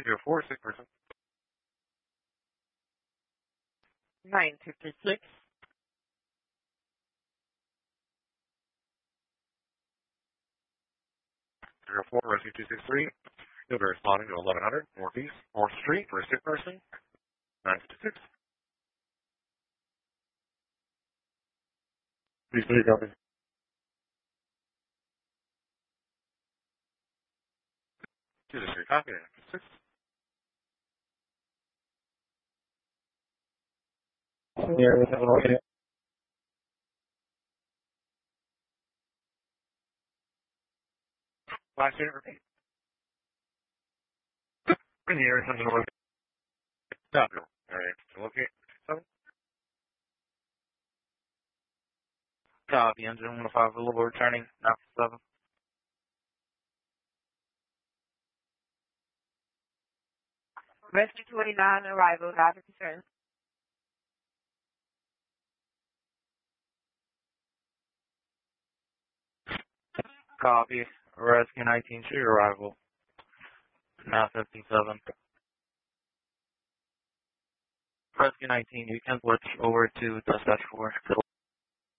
1904, sick person. 956. 04, rescue 263. You'll be responding to 1100 Northeast 4th Street for a sick person. 956. Please take copy. 263 copy. 956. Yeah, we have an Last unit, repeat. In the area, something north. Stop. Area, locate. 7. copy. Engine 105 available, returning. 947. Rescue 29, arrival, Dr. Concern. Copy. Rescue 19, tree arrival. 957. Rescue 19, you can switch over to dispatch 4.